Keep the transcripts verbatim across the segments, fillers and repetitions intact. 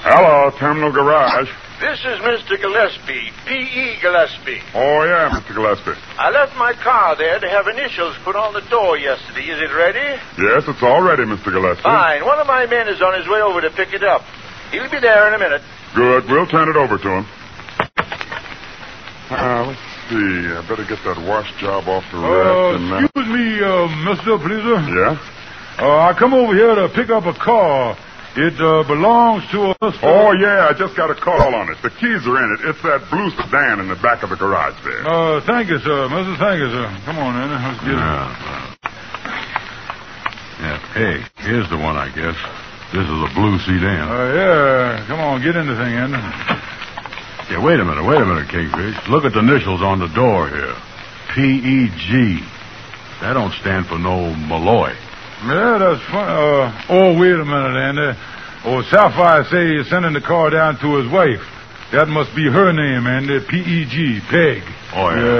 Hello, Terminal Garage. This is Mister Gillespie, P E Gillespie. Oh, yeah, Mister Gillespie. I left my car there to have initials put on the door yesterday. Is it ready? Yes, it's all ready, Mister Gillespie. Fine. One of my men is on his way over to pick it up. He'll be there in a minute. Good. We'll turn it over to him. Uh, let's see. I better get that wash job off the rack. Uh, and, uh... excuse me, uh, Mister Pleaser. Yeah? Uh, I come over here to pick up a car. It uh, belongs to us. Oh, yeah, I just got a call on it. The keys are in it. It's that blue sedan in the back of the garage there. Uh, thank you, sir. Mister Thank you, sir. Come on, Andy. Let's get yeah. it. Yeah, hey, here's the one, I guess. This is a blue sedan. Uh, yeah. Come on, get in the thing, Andy. Yeah, wait a minute, wait a minute, Kingfish. Look at the initials on the door here. P E G. That don't stand for no Malloy. Yeah, that's fun. Uh, oh, wait a minute, Andy. Oh, Sapphire say he's sending the car down to his wife. That must be her name, Andy. P E G, Peg. Oh, yeah.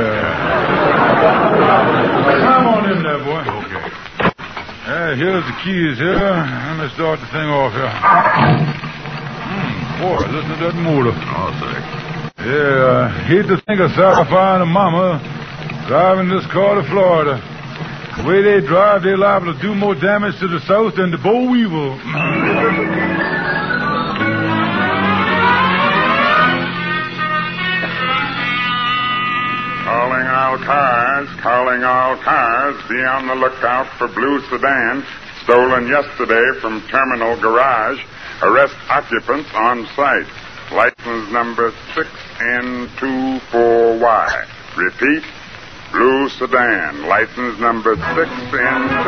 yeah. Come on in there, boy. Okay. Yeah, here's the keys here. Let me start the thing off here. Mm, boy, listen to that motor. Oh, sick. Yeah, I hate to think of Sapphire and Mama driving this car to Florida. The way they drive, they're liable to do more damage to the South than the boll weevil. Calling all cars, calling all cars. Be on the lookout for blue sedan stolen yesterday from Terminal Garage. Arrest occupants on site. License number six N two four Y. Repeat. Blue sedan, license number six N two.